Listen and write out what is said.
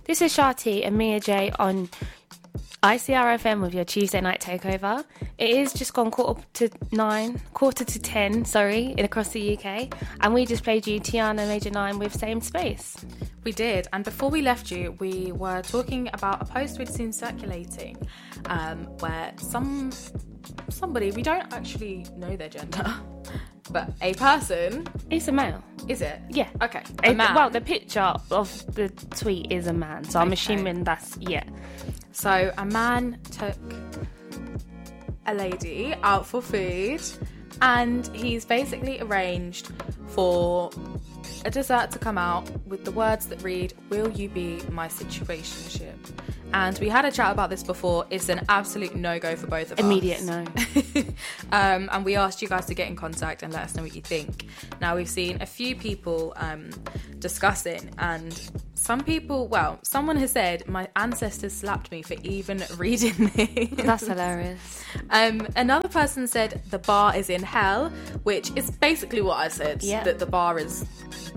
This is Shati and Mia J on ICRFM with your Tuesday night takeover. It is just gone quarter to 10, across the UK, and we just played you Tiana Major 9 with Same Space. We did, and before we left you, we were talking about a post we'd seen circulating, where somebody, we don't actually know their gender, but a person... It's a male. Is it? Yeah. Okay. A man. Well, the picture of the tweet is a man, so I'm assuming that's, yeah. So a man took a lady out for food, and he's basically arranged for a dessert to come out with the words that read, "Will you be my situationship?" And we had a chat about this before. It's an absolute no-go for both of us. Immediate no. And we asked you guys to get in contact and let us know what you think. Now, we've seen a few people discussing, and someone has said, my ancestors slapped me for even reading this. That's hilarious. Another person said the bar is in hell, which is basically what I said, yeah. that the bar is